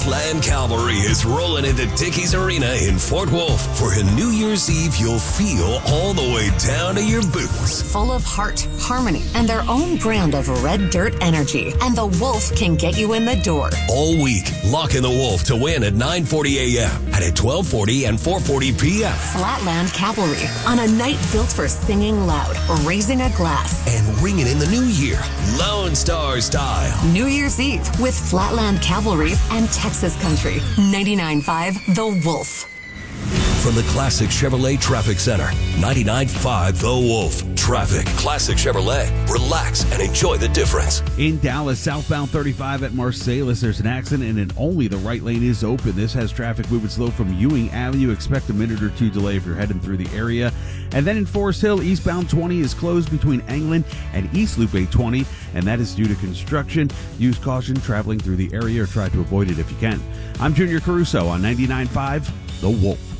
Flatland Cavalry is rolling into Dickies Arena in Fort Wolf for a New Year's Eve you'll feel all the way down to your boots. Full of heart, harmony, and their own brand of red dirt energy. And the Wolf can get you in the door. All week, lock in the Wolf to win at 9:40 a.m. and at 12:40 and 4:40 p.m. Flatland Cavalry, on a night built for singing loud, raising a glass, and ringing in the new year, Lone Star style. New Year's Eve with Flatland Cavalry and Texas Country. 99.5 The Wolf. From the Classic Chevrolet Traffic Center, 99.5 The Wolf. Traffic. Classic Chevrolet. Relax and enjoy the difference. In Dallas, southbound 35 at Marsalis, there's an accident and only the right lane is open. This has traffic moving slow from Ewing Avenue. Expect a minute or two delay if you're heading through the area. And then in Forest Hill, eastbound 20 is closed between England and East Loop 820, and that is due to construction. Use caution traveling through the area or try to avoid it if you can. I'm Junior Caruso on 99.5 The Wolf.